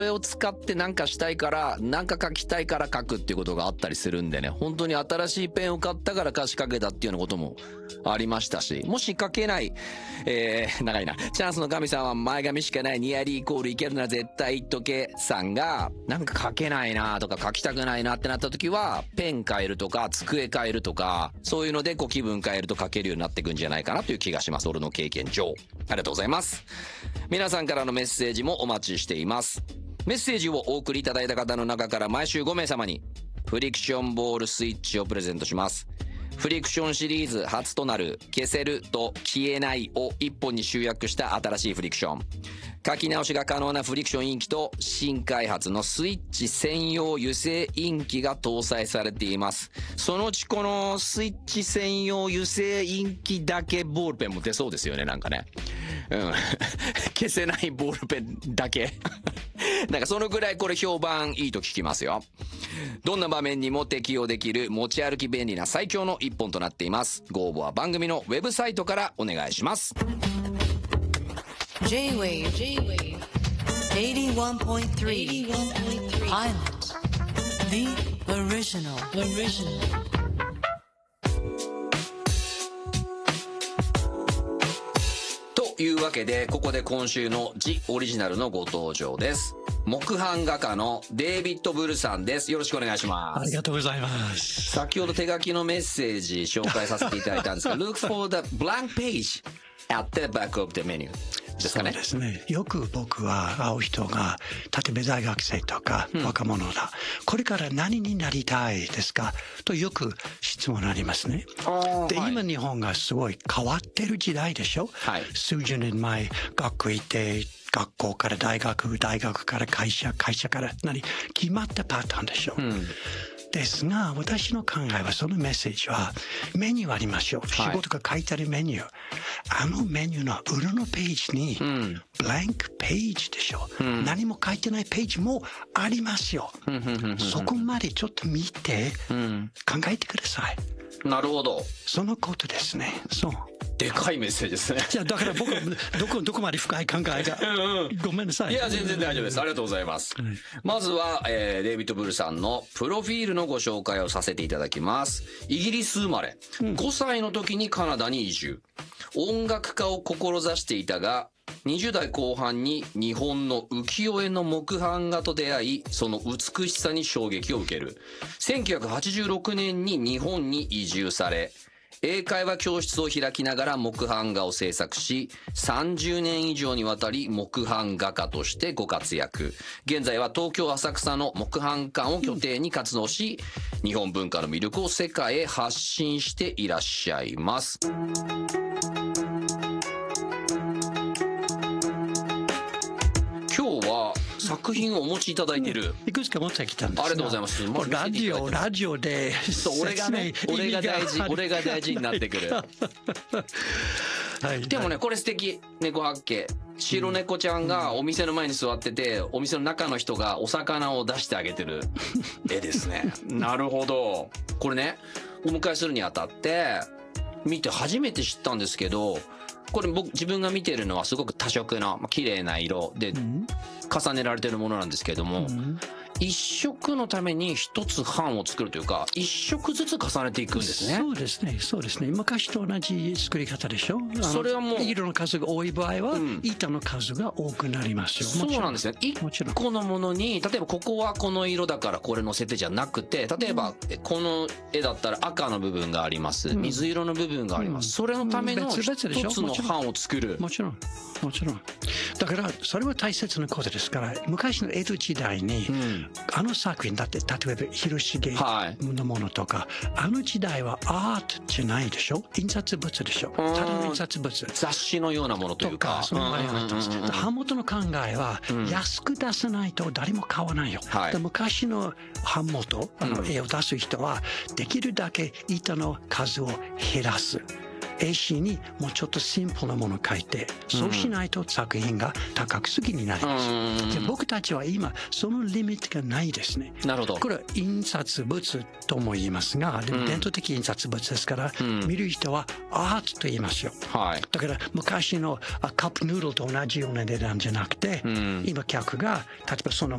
れを使って何かしたいから、何か書きたいから書くっていうことがあったりするんでね、本当に新しいペンを買ったから歌詞書けたっていうようなこともありましたし、もし書けない、長いな、チャンスの神様は前髪しかない、ニアリーイコールいけるなら絶対言っとけさんが、なんか書けないなとか書きたくないなってなった時は、ペン変えるとか机変えるとか、そういうので気分変えると書けるようになっていくんじゃないかなという気がします。俺の経験上。ありがとうございます。皆さんからのメッセージもお待ちしています。メッセージをお送りいただいた方の中から毎週5名様にフリクションボールスイッチをプレゼントします。フリクションシリーズ初となる消せると消えないを1本に集約した新しいフリクション。書き直しが可能なフリクションインキと新開発のスイッチ専用油性インキが搭載されています。そのうちこのスイッチ専用油性インキだけボールペンも出そうですよね、なんかね。消せないボールペンだけ。なんかそのぐらいこれ評判いいと聞きますよ。どんな場面にも適用できる持ち歩き便利な最強の一本となっています。ご応募は番組のウェブサイトからお願いします。 J-Wave 81.3 Pilot The Original というわけで、ここで今週のジ・オリジナルのご登場です。木版画家のデイビッド・ブルさんです。よろしくお願いします。 ありがとうございます。 先ほど手書きのメッセージ紹介させていただいたんですがLook for the blank page at the back of the menuですかね。 そうですね。よく僕は会う人が、例えば大学生とか若者だ、これから何になりたいですかとよく質問ありますね。で、今日本がすごい変わってる時代でしょ、数十年前学校行って学校から大学、大学から会社、会社から決まったパターンでしょ、ですが、私の考えはそのメッセージはメニューありましょう。仕事が書いてあるメニュー。あのメニューの裏のページにブランクページでしょ。何も書いてないページもありますよ。そこまでちょっと見て考えてください。 なるほど。 そのことですね。そう。 でかいメッセージですね。 じゃあだから僕どこまで深い考えがごめんなさい。 いや全然大丈夫です。ありがとうございます。まずは、デイビッド・ブルさんのプロフィールのご紹介をさせていただきます。イギリス生まれ、5歳の時にカナダに移住。音楽家を志していたが、20代後半に日本の浮世絵の木版画と出会い、その美しさに衝撃を受ける。1986年に日本に移住され、英会話教室を開きながら木版画を制作し、30年以上にわたり木版画家としてご活躍。現在は東京浅草の木版館を拠点に活動し、日本文化の魅力を世界へ発信していらっしゃいます。今日は作品をお持ちいただいている。 いくつか持ってきたんですが。 ありがとうございます。 ラジオで。 そう、俺が大事になってくる。でもね、これ素敵。猫八景。白猫ちゃんがお店の前に座ってて、お店の中の人がお魚を出してあげてる絵ですね。なるほど。これね、お迎えするにあたって見て初めて知ったんですけど、これ自分が見てるのはすごく多色の綺麗な色で重ねられてるものなんですけども、一色のために一つ版を作るというか、一色ずつ重ねていくんですね。 そうですね、そうですね。昔と同じ作り方でしょ。 それはもう色の数が多い場合は、板の数が多くなりますよ。 そうなんですね。一個のものに、例えばここはこの色だからこれ乗せてじゃなくて、例えばこの絵だったら赤の部分があります、水色の部分があります、それのための一つの版を作る。 もちろんだからそれは大切なことですから、昔の江戸時代に、あの作品だって、例えば広重のものとか、あの時代はアートじゃないでしょ。印刷物でしょ。ただの印刷物、 雑誌のようなものというか、 その場合は版元の考えは、安く出さないと誰も買わないよ。昔の版元、絵を出す人はできるだけ板の数を減らす。 絵師にもうちょっとシンプルなものを描いて、そうしないと作品が高くすぎになります。で僕たちは今そのリミットがないですね。 なるほど。 これは印刷物とも言いますが、でも伝統的印刷物ですから、見る人はアートと言いますよ。だから昔のカップヌードルと同じような値段じゃなくて、今客が例えばその